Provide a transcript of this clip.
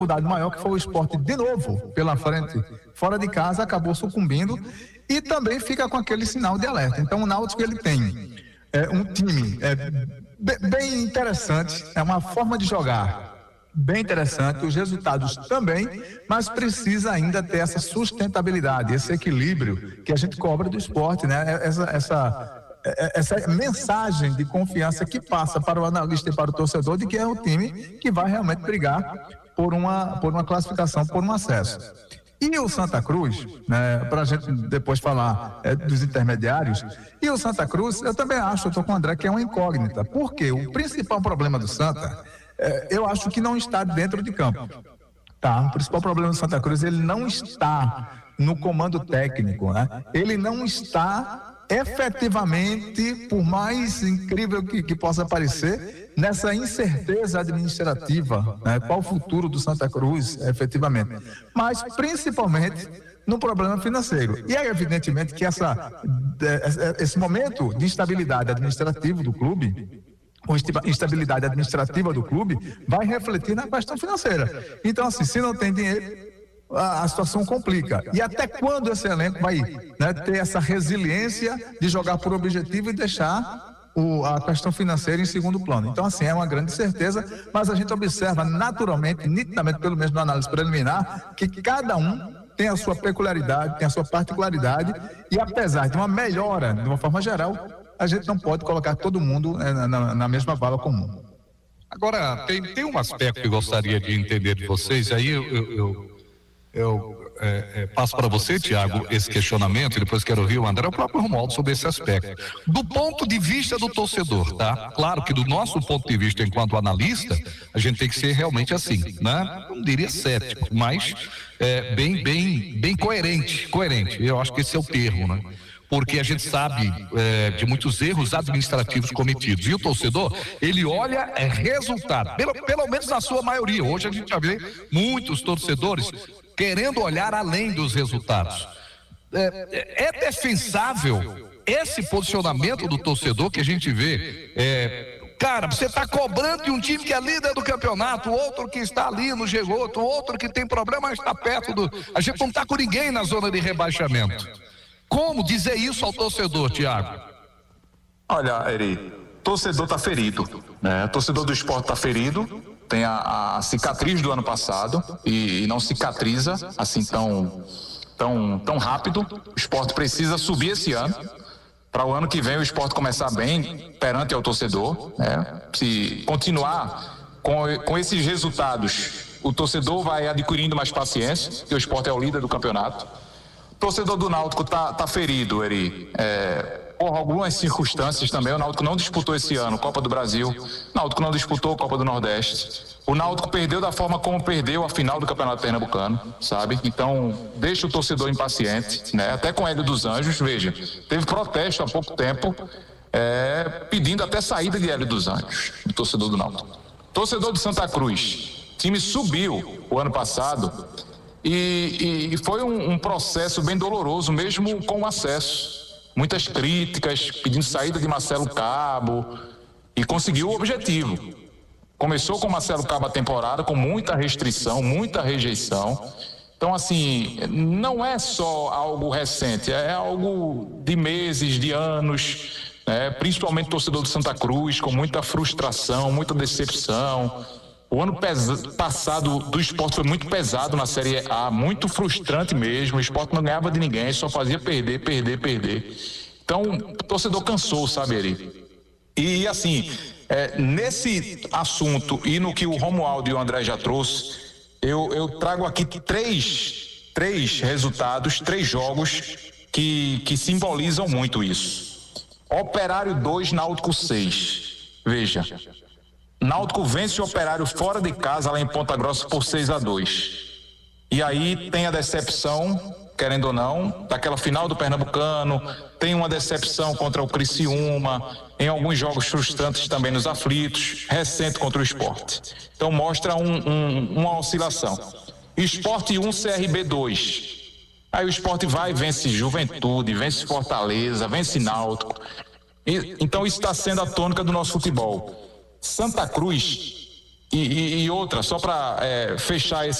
dificuldade maior, que foi o Sport de novo pela frente, fora de casa, acabou sucumbindo e também fica com aquele sinal de alerta. Então o Náutico, ele tem um time bem interessante, é uma forma de jogar bem interessante, os resultados também, mas precisa ainda ter essa sustentabilidade, esse equilíbrio que a gente cobra do esporte, né? Essa mensagem de confiança que passa para o analista e para o torcedor de que é um time que vai realmente brigar por uma classificação, por um acesso. E o Santa Cruz, né, para a gente depois falar dos intermediários, e o Santa Cruz, eu também acho, eu estou com o André, que é uma incógnita, porque o principal problema do Santa, eu acho que não está dentro de campo. Tá? O principal problema do Santa Cruz, ele não está no comando técnico, né? Ele não está efetivamente, por mais incrível que possa parecer, nessa incerteza administrativa, né? Qual o futuro do Santa Cruz, efetivamente. Mas, principalmente, no problema financeiro. E é evidentemente que esse momento de instabilidade administrativa do clube, ou instabilidade administrativa do clube, vai refletir na questão financeira. Então, assim, se não tem dinheiro, a situação complica. E até quando esse elenco vai, né, ter essa resiliência de jogar por objetivo e deixar a questão financeira em segundo plano? Então, assim, é uma grande certeza, mas a gente observa naturalmente, nitidamente, pelo menos na análise preliminar, que cada um tem a sua peculiaridade, tem a sua particularidade, e apesar de uma melhora, de uma forma geral, a gente não pode colocar todo mundo na mesma vala comum. Agora, tem um aspecto que eu gostaria de entender de vocês, aí eu passo para você, Thiago, esse questionamento, e depois quero ouvir o André, o próprio Romualdo, sobre esse aspecto. Do ponto de vista do torcedor, tá? Claro que do nosso ponto de vista enquanto analista, a gente tem que ser realmente assim, né? Não diria cético, mas bem coerente. Eu acho que esse é o termo, né? Porque a gente sabe de muitos erros administrativos cometidos. E o torcedor, ele olha resultado, pelo menos na sua maioria. Hoje a gente já vê muitos torcedores querendo olhar além dos resultados. É defensável esse posicionamento do torcedor que a gente vê. Cara, você está cobrando de um time que é líder do campeonato, outro que está ali no G8, outro que tem problema, mas está perto do... A gente não está com ninguém na zona de rebaixamento. Como dizer isso ao torcedor, Thiago? Olha, Eri, torcedor está ferido, né? Torcedor do esporte está ferido, tem a cicatriz do ano passado e não cicatriza assim tão rápido. O esporte precisa subir esse ano, para o ano que vem o esporte começar bem perante ao torcedor, né? Se continuar com esses resultados, o torcedor vai adquirindo mais paciência, porque o esporte é o líder do campeonato. Torcedor do Náutico tá ferido, Eri. Por algumas circunstâncias também, o Náutico não disputou esse ano Copa do Brasil, o Náutico não disputou Copa do Nordeste, o Náutico perdeu da forma como perdeu a final do Campeonato Pernambucano, sabe? Então, deixa o torcedor impaciente, né? Até com Hélio dos Anjos, veja, teve protesto há pouco tempo, pedindo até saída de Hélio dos Anjos, do torcedor do Náutico. Torcedor de Santa Cruz, o time subiu o ano passado, e foi um processo bem doloroso, mesmo com o acesso. Muitas críticas, pedindo saída de Marcelo Cabo, e conseguiu o objetivo. Começou com Marcelo Cabo a temporada, com muita restrição, muita rejeição. Então, assim, não é só algo recente, é algo de meses, de anos, né? Principalmente o torcedor do Santa Cruz, com muita frustração, muita decepção. O ano passado do esporte foi muito pesado na Série A, muito frustrante mesmo. O esporte não ganhava de ninguém, só fazia perder. Então, o torcedor cansou, sabe, Eri? E assim, nesse assunto e no que o Romualdo e o André já trouxe, eu trago aqui três resultados, 3 jogos que simbolizam muito isso. Operário 2, Náutico 6. Veja. Náutico vence o Operário fora de casa lá em Ponta Grossa por 6-2. E aí tem a decepção, querendo ou não, daquela final do Pernambucano, tem uma decepção contra o Criciúma, em alguns jogos frustrantes também nos aflitos, recente contra o Sport. Então mostra uma oscilação. Sport 1, CRB 2. Aí o Sport vai e vence Juventude, vence Fortaleza, vence Náutico. Então isso está sendo a tônica do nosso futebol. Santa Cruz E outra, só para fechar esse